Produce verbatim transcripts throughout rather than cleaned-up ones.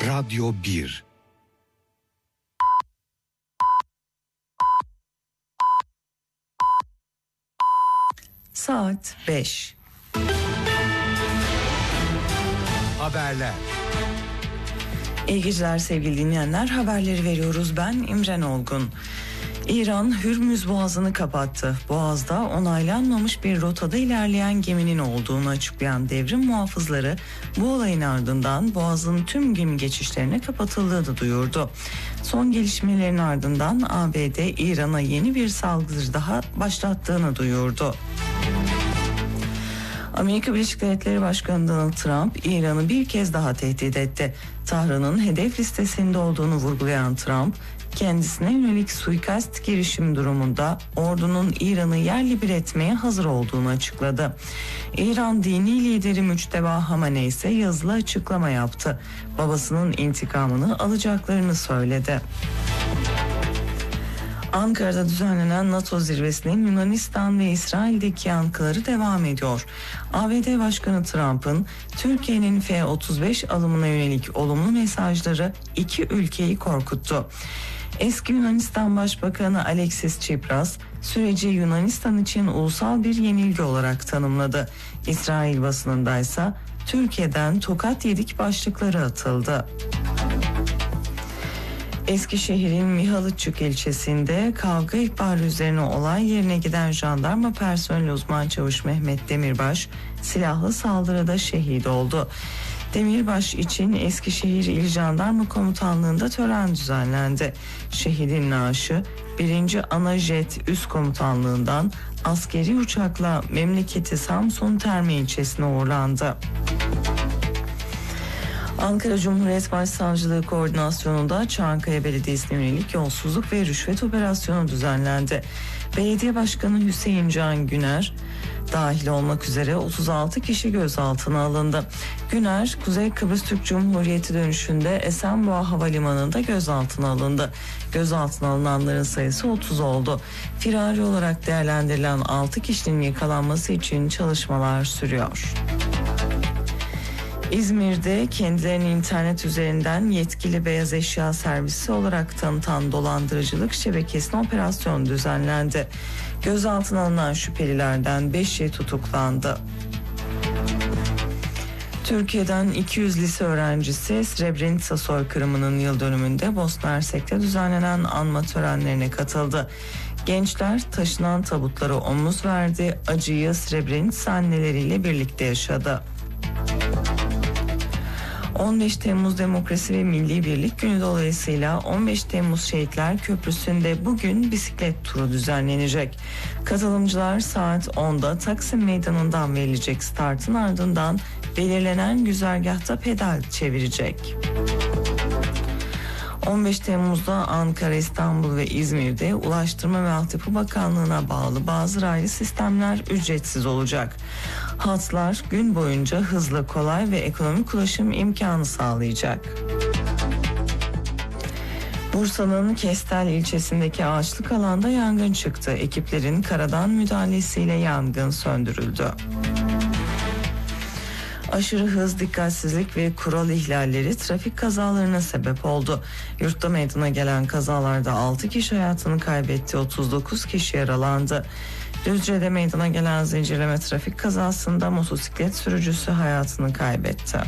Radyo bir. Saat beş. Haberler. İyi geceler sevgili dinleyenler. Haberleri veriyoruz. Ben İmren Olgun. İran Hürmüz Boğazı'nı kapattı. Boğaz'da onaylanmamış bir rotada ilerleyen geminin olduğunu açıklayan devrim muhafızları bu olayın ardından Boğaz'ın tüm gemi geçişlerine kapatıldığını duyurdu. Son gelişmelerin ardından A B D İran'a yeni bir saldırı daha başlattığını duyurdu. Amerika Birleşik Devletleri Başkanı Donald Trump, İran'ı bir kez daha tehdit etti. Tahran'ın hedef listesinde olduğunu vurgulayan Trump, kendisine yönelik suikast girişim durumunda ordunun İran'ı yerle bir etmeye hazır olduğunu açıkladı. İran dini lideri Müçteba Hamaney ise yazılı açıklama yaptı. Babasının intikamını alacaklarını söyledi. Ankara'da düzenlenen NATO zirvesinin Yunanistan ve İsrail'deki yankıları devam ediyor. A B D Başkanı Trump'ın Türkiye'nin F otuz beş alımına yönelik olumlu mesajları iki ülkeyi korkuttu. Eski Yunanistan Başbakanı Alexis Tsipras süreci Yunanistan için ulusal bir yenilgi olarak tanımladı. İsrail basınındaysa Türkiye'den tokat yedik başlıkları atıldı. Eskişehir'in Mihalıçık ilçesinde kavga ihbarı üzerine olay yerine giden jandarma personeli uzman çavuş Mehmet Demirbaş silahlı saldırıda şehit oldu. Demirbaş için Eskişehir İl Jandarma Komutanlığı'nda tören düzenlendi. Şehidin naaşı birinci Anajet Üst Komutanlığı'ndan askeri uçakla memleketi Samsun Terme ilçesine uğurlandı. Ankara Cumhuriyet Başsavcılığı koordinasyonunda Çankaya Belediyesi'ne yönelik yolsuzluk ve rüşvet operasyonu düzenlendi. Belediye Başkanı Hüseyin Can Güner dahil olmak üzere otuz altı kişi gözaltına alındı. Güner, Kuzey Kıbrıs Türk Cumhuriyeti dönüşünde Esenboğa Havalimanı'nda gözaltına alındı. Gözaltına alınanların sayısı otuz oldu. Firari olarak değerlendirilen altı kişinin yakalanması için çalışmalar sürüyor. İzmir'de kendilerini internet üzerinden yetkili beyaz eşya servisi olarak tanıtan dolandırıcılık şebekesine operasyon düzenlendi. Gözaltına alınan şüphelilerden beşi tutuklandı. Türkiye'den iki yüz lise öğrencisi Srebrenica soykırımının yıl dönümünde Bosna Hersek'te düzenlenen anma törenlerine katıldı. Gençler taşınan tabutlara omuz verdi, acıyı Srebrenica anneleriyle birlikte yaşadı. on beş Temmuz Demokrasi ve Milli Birlik Günü dolayısıyla on beş Temmuz Şehitler Köprüsü'nde bugün bisiklet turu düzenlenecek. Katılımcılar saat onda Taksim Meydanı'ndan verilecek startın ardından belirlenen güzergahta pedal çevirecek. on beş Temmuz'da Ankara, İstanbul ve İzmir'de Ulaştırma ve Altyapı Bakanlığı'na bağlı bazı raylı sistemler ücretsiz olacak. Hatlar gün boyunca hızlı, kolay ve ekonomik ulaşım imkanı sağlayacak. Bursa'nın Kestel ilçesindeki ağaçlık alanda yangın çıktı. Ekiplerin karadan müdahalesiyle yangın söndürüldü. Aşırı hız, dikkatsizlik ve kural ihlalleri trafik kazalarına sebep oldu. Yurtta meydana gelen kazalarda altı kişi hayatını kaybetti, otuz dokuz kişi yaralandı. Düzce'de meydana gelen zincirleme trafik kazasında motosiklet sürücüsü hayatını kaybetti.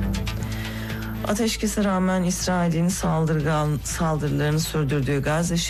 Ateşkese rağmen İsrail'in saldırgan saldırılarını sürdürdüğü Gazze